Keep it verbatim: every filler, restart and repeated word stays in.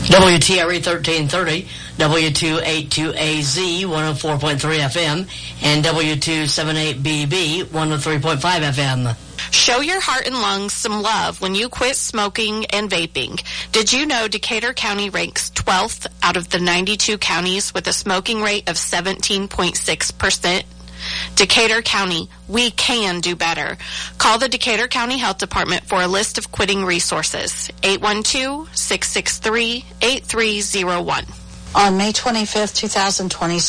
W T R E thirteen thirty, W two eighty-two A Z one oh four point three F M, and W two seventy-eight B B one oh three point five F M. Show your heart and lungs some love when you quit smoking and vaping. Did you know Decatur County ranks twelfth out of the ninety-two counties with a smoking rate of seventeen point six percent? Decatur County, we can do better. Call the Decatur County Health Department for a list of quitting resources. eight one two, six six three, eight three zero one. On May twenty-fifth, two thousand twenty,